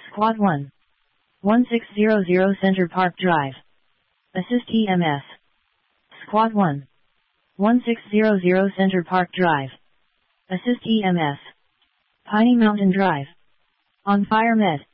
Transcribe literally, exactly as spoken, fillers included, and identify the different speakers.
Speaker 1: Squad one. one six zero zero Center Park Drive. Assist E M S. Squad one. one six zero zero Center Park Drive. Assist E M S. Piney Mountain Drive. On Fire Med.